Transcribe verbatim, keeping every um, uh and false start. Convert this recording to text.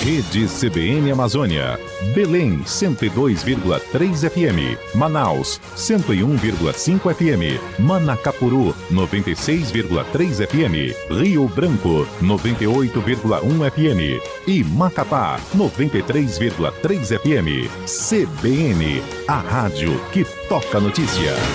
Rede C B N Amazônia. Belém, cento e dois vírgula três F M. Manaus, cento e um vírgula cinco F M. Manacapuru, noventa e seis vírgula três F M. Rio Branco, noventa e oito vírgula um F M. E Macapá, noventa e três vírgula três F M. C B N, a rádio que toca notícia.